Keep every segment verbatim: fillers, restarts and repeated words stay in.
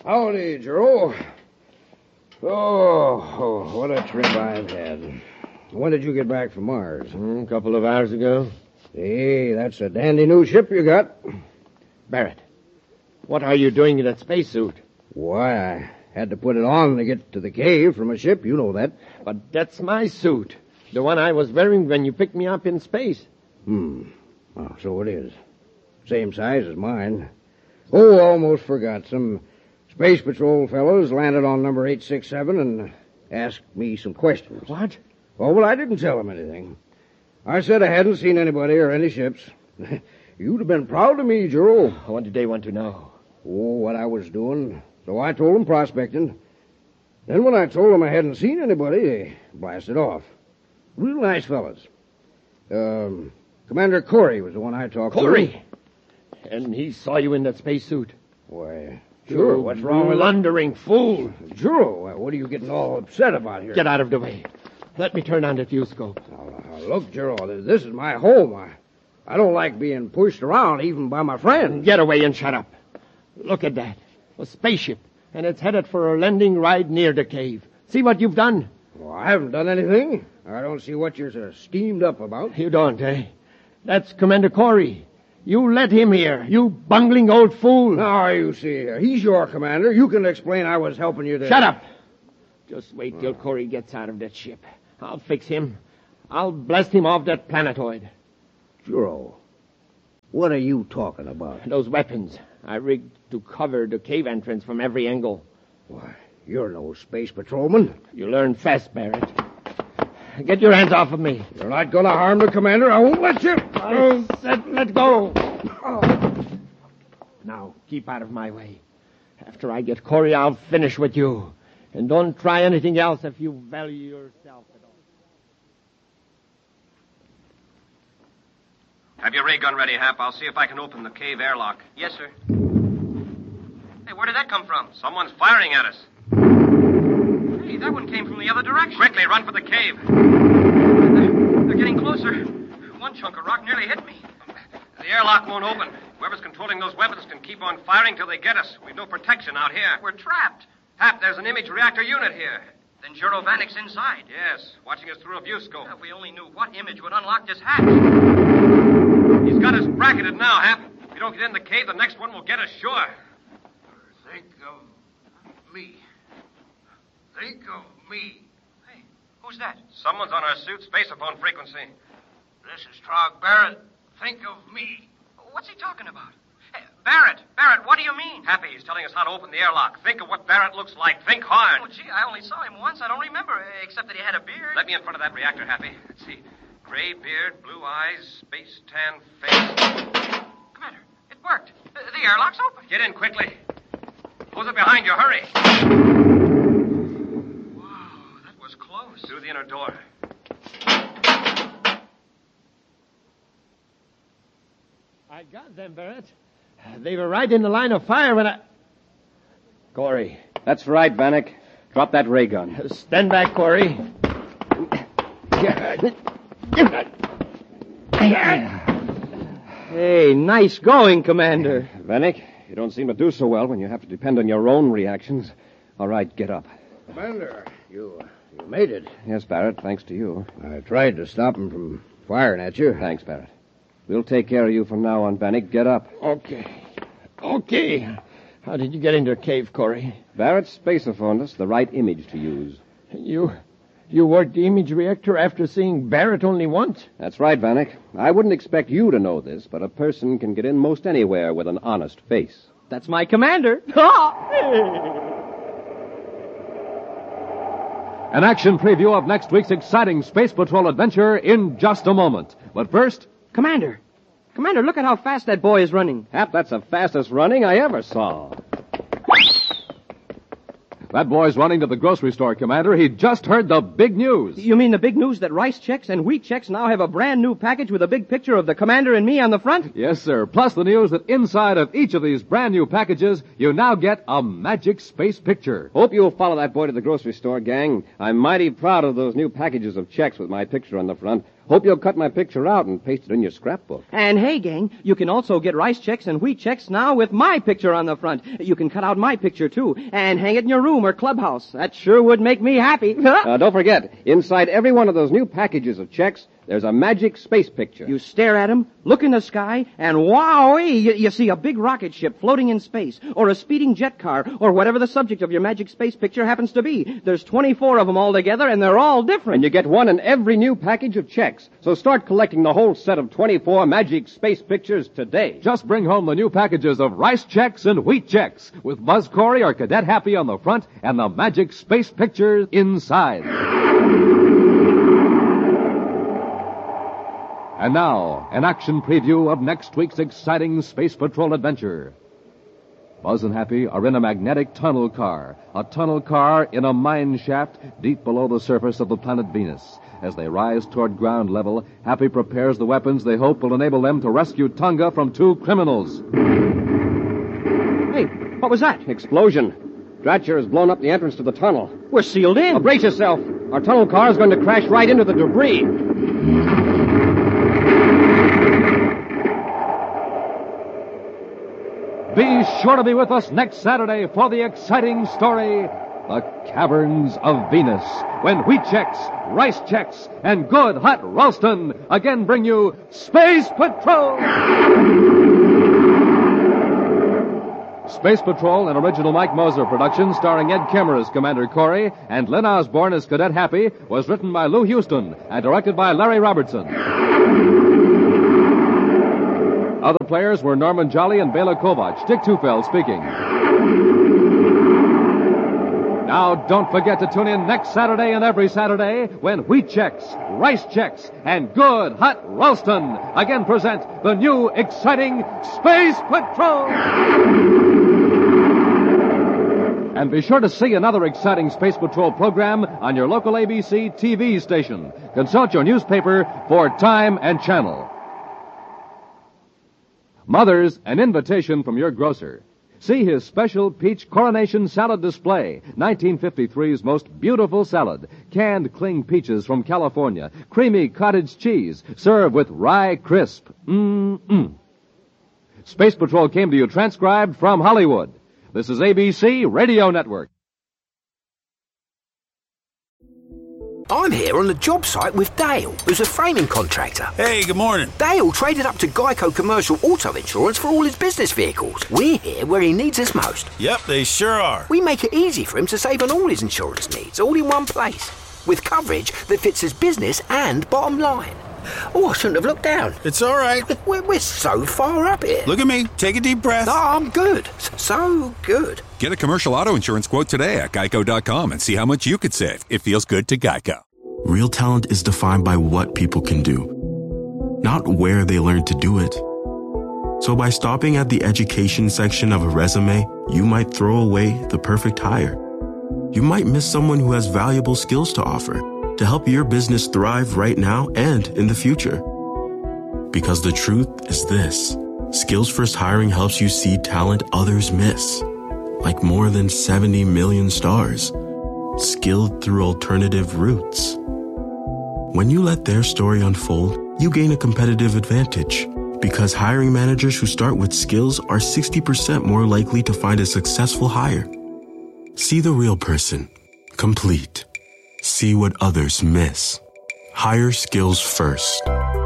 Howdy, Joe. Oh, oh, what a trip I've had. When did you get back from Mars? Mm, a couple of hours ago. Hey, that's a dandy new ship you got. Barrett, what are you doing in that spacesuit? Why, I had to put it on to get to the cave from a ship. You know that. But that's my suit. The one I was wearing when you picked me up in space. Hmm. Oh, so it is. Same size as mine. Oh, almost forgot. Some Space Patrol fellows landed on number eight six seven and asked me some questions. What? Oh, well, I didn't tell them anything. I said I hadn't seen anybody or any ships. You'd have been proud of me, Joe. What did they want to know? Oh, what I was doing. So I told them prospecting. Then when I told them I hadn't seen anybody, they blasted off. Real nice fellas. Um, Commander Corey was the one I talked Corey? to. Corey? And he saw you in that spacesuit? Why, sure, You what's wrong with that? blundering fool. Joe, what are you getting all upset about here? Get out of the way. Let me turn on the fuse-scope. Now, now, look, Joe, this is my home. I, I don't like being pushed around even by my friends. Get away and shut up. Look at that. A spaceship. And it's headed for a landing ride near the cave. See what you've done? Well, I haven't done anything. I don't see what you're so steamed up about. You don't, eh? That's Commander Corey. You let him here, you bungling old fool. Now, you see here. He's your commander. You can explain I was helping you to... Shut up. Just wait till Corey gets out of that ship. I'll fix him. I'll blast him off that planetoid. Joe, what are you talking about? Those weapons I rigged to cover the cave entrance from every angle. Why, you're no space patrolman. You learn fast, Barrett. Get your hands off of me. You're not going to harm the commander. I won't let you. I said let go. Oh. Now, keep out of my way. After I get Corey, I'll finish with you. And don't try anything else if you value yourself at all. Have your ray gun ready, Hap. I'll see if I can open the cave airlock. Yes, sir. Hey, where did that come from? Someone's firing at us. Hey, that one came from the other direction. Quickly, run for the cave. They're, they're getting closer. One chunk of rock nearly hit me. The airlock won't open. Whoever's controlling those weapons can keep on firing till they get us. We've no protection out here. We're trapped. Hap, there's an image reactor unit here. Then Juro Vanic's inside. Yes, watching us through a view scope. If we only knew what image would unlock this hatch. He's got us bracketed now, Hap. If we don't get in the cave, the next one will get us sure. Think of me. Think of me. Hey, who's that? Someone's on our suit spaceophone frequency. This is Trog Barrett. Think of me. What's he talking about? Hey, Barrett, Barrett, what do you mean? Happy, he's telling us how to open the airlock. Think of what Barrett looks like. Think hard. Oh, gee, I only saw him once. I don't remember, except that he had a beard. Let me in front of that reactor, Happy. Let's see. Gray beard, blue eyes, space tan face. Commander, it worked. The, the airlock's open. Get in quickly. Close it behind you. Hurry. Wow, that was close. Through the inner door. I got them, Barrett. They were right in the line of fire when I... Corey. That's right, Vanek. Drop that ray gun. Stand back, Corey. Hey, nice going, Commander. Vanek, you don't seem to do so well when you have to depend on your own reactions. All right, get up. Commander, you, you made it. Yes, Barrett, thanks to you. I tried to stop him from firing at you. Thanks, Barrett. We'll take care of you from now on, Vanek. Get up. Okay. Okay. How did you get into the cave, Corey? Barrett spaceophoned us the right image to use. You... You worked the image reactor after seeing Barrett only once? That's right, Vanek. I wouldn't expect you to know this, but a person can get in most anywhere with an honest face. That's my commander. An action preview of next week's exciting Space Patrol adventure in just a moment. But first... Commander. Commander, look at how fast that boy is running. Hap, that's the fastest running I ever saw. That boy's running to the grocery store, Commander. He just heard the big news. You mean the big news that rice checks and wheat checks now have a brand new package with a big picture of the commander and me on the front? Yes, sir. Plus the news that inside of each of these brand new packages, you now get a magic space picture. Hope you'll follow that boy to the grocery store, gang. I'm mighty proud of those new packages of checks with my picture on the front. Hope you'll cut my picture out and paste it in your scrapbook. And hey, gang, you can also get rice checks and wheat checks now with my picture on the front. You can cut out my picture, too, and hang it in your room or clubhouse. That sure would make me happy. uh, don't forget, inside every one of those new packages of checks, there's a magic space picture. You stare at them, look in the sky, and wowee, you, you see a big rocket ship floating in space, or a speeding jet car, or whatever the subject of your magic space picture happens to be. There's twenty-four of them all together, and they're all different. And you get one in every new package of checks. So start collecting the whole set of twenty-four magic space pictures today. Just bring home the new packages of rice checks and wheat checks with Buzz Corey or Cadet Happy on the front and the magic space picture inside. And now, an action preview of next week's exciting Space Patrol adventure. Buzz and Happy are in a magnetic tunnel car, a tunnel car in a mine shaft deep below the surface of the planet Venus. As they rise toward ground level, Happy prepares the weapons they hope will enable them to rescue Tonga from two criminals. Hey, what was that? Explosion. Dratcher has blown up the entrance to the tunnel. We're sealed in. Now brace yourself. Our tunnel car is going to crash right into the debris. Be sure to be with us next Saturday for the exciting story, The Caverns of Venus, when wheat checks, rice checks, and good hot Ralston again bring you Space Patrol! Space Patrol, an original Mike Moser production starring Ed Kimmer as Commander Corey and Lynn Osborne as Cadet Happy, was written by Lou Houston and directed by Larry Robertson. Other players were Norman Jolly and Bela Kovac. Dick Tufeld speaking. Now, don't forget to tune in next Saturday and every Saturday when wheat checks, rice checks, and good hot Ralston again present the new exciting Space Patrol! And be sure to see another exciting Space Patrol program on your local A B C T V station. Consult your newspaper for time and channel. Mothers, an invitation from your grocer. See his special peach coronation salad display, nineteen fifty-three's most beautiful salad. Canned cling peaches from California, creamy cottage cheese, served with rye crisp. Mmm-mmm. Space Patrol came to you transcribed from Hollywood. This is A B C Radio Network. I'm here on the job site with Dale, who's a framing contractor. Hey, good morning. Dale traded up to Geico Commercial Auto Insurance for all his business vehicles. We're here where he needs us most. Yep, they sure are. We make it easy for him to save on all his insurance needs, all in one place, with coverage that fits his business and bottom line. Oh, I shouldn't have looked down. It's all right. We're, we're so far up here. Look at me. Take a deep breath. No, I'm good. So good. Get a commercial auto insurance quote today at geico dot com and see how much you could save. It feels good to Geico. Real talent is defined by what people can do, not where they learn to do it. So by stopping at the education section of a resume, you might throw away the perfect hire. You might miss someone who has valuable skills to offer to help your business thrive right now and in the future. Because the truth is this: Skills First Hiring helps you see talent others miss, like more than seventy million stars, skilled through alternative routes. When you let their story unfold, you gain a competitive advantage, because hiring managers who start with skills are sixty percent more likely to find a successful hire. See the real person, complete. See what others miss. Hire skills first.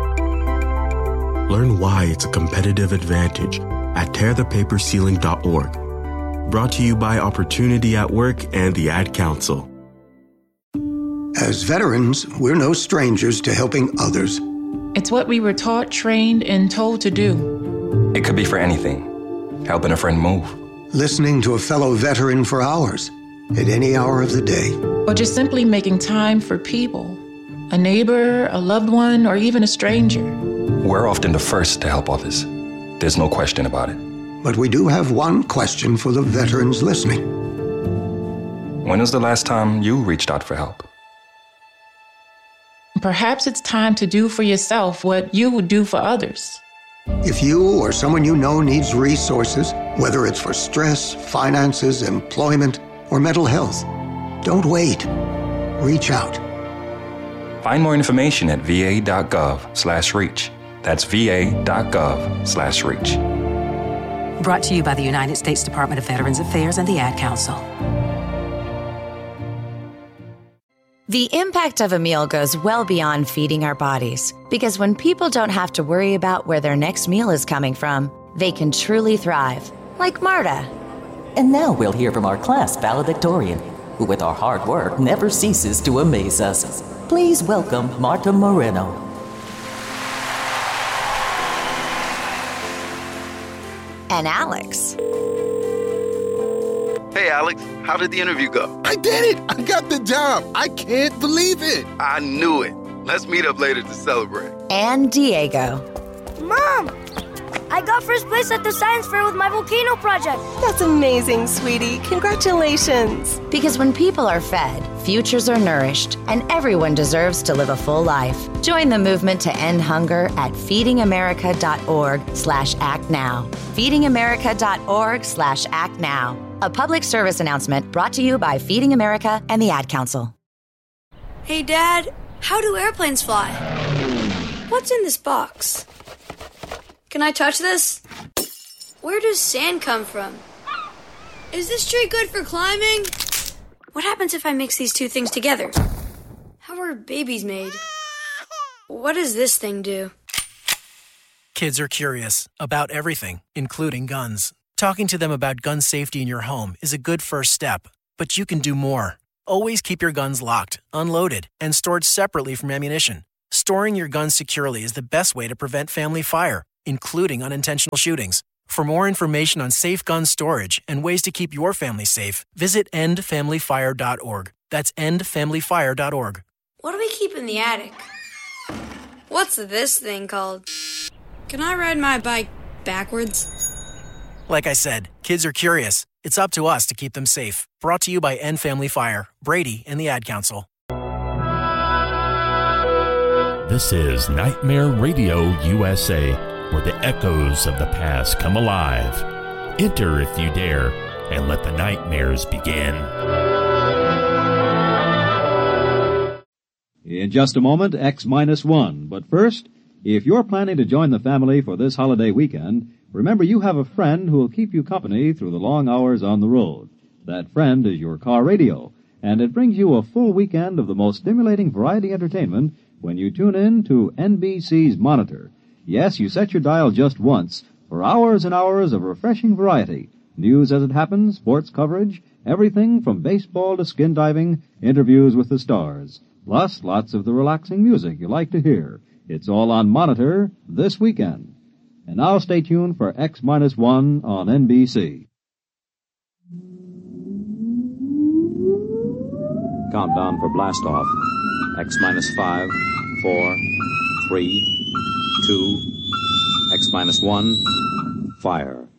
Learn why it's a competitive advantage at tear the paper ceiling dot org. Brought to you by Opportunity at Work and the Ad Council. As veterans, we're no strangers to helping others. It's what we were taught, trained, and told to do. It could be for anything. Helping a friend move. Listening to a fellow veteran for hours, at any hour of the day. Or just simply making time for people. A neighbor, a loved one, or even a stranger. We're often the first to help others. There's no question about it. But we do have one question for the veterans listening. When was the last time you reached out for help? Perhaps it's time to do for yourself what you would do for others. If you or someone you know needs resources, whether it's for stress, finances, employment, or mental health, don't wait. Reach out. Find more information at va.gov slash reach. That's va.gov slash reach. Brought to you by the United States Department of Veterans Affairs and the Ad Council. The impact of a meal goes well beyond feeding our bodies, because when people don't have to worry about where their next meal is coming from, they can truly thrive, like Marta. And now we'll hear from our class valedictorian, who with our hard work never ceases to amaze us. Please welcome Marta Moreno. And Alex. Hey, Alex, how did the interview go? I did it! I got the job! I can't believe it! I knew it. Let's meet up later to celebrate. And Diego. Mom! I got first place at the science fair with my volcano project. That's amazing, sweetie. Congratulations. Because when people are fed, futures are nourished, and everyone deserves to live a full life. Join the movement to end hunger at feedingamerica.org slash act now. feedingamerica.org slash act now. A public service announcement brought to you by Feeding America and the Ad Council. Hey, Dad, how do airplanes fly? What's in this box? Can I touch this? Where does sand come from? Is this tree good for climbing? What happens if I mix these two things together? How are babies made? What does this thing do? Kids are curious about everything, including guns. Talking to them about gun safety in your home is a good first step, but you can do more. Always keep your guns locked, unloaded, and stored separately from ammunition. Storing your guns securely is the best way to prevent family fire, including unintentional shootings. For more information on safe gun storage and ways to keep your family safe, visit end family fire dot org. That's end family fire dot org. What do we keep in the attic? What's this thing called? Can I ride my bike backwards? Like I said, kids are curious. It's up to us to keep them safe. Brought to you by End Family Fire, Brady, and the Ad Council. This is Nightmare Radio U S A, where the echoes of the past come alive. Enter if you dare, and let the nightmares begin. In just a moment, X minus one. But first, if you're planning to join the family for this holiday weekend, remember you have a friend who will keep you company through the long hours on the road. That friend is your car radio, and it brings you a full weekend of the most stimulating variety entertainment when you tune in to N B C's Monitor. Yes, you set your dial just once for hours and hours of refreshing variety. News as it happens, sports coverage, everything from baseball to skin diving, interviews with the stars. Plus, lots of the relaxing music you like to hear. It's all on Monitor this weekend. And now stay tuned for X minus one on N B C. Countdown for blast off. X minus five, four, three, two, X minus one, fire.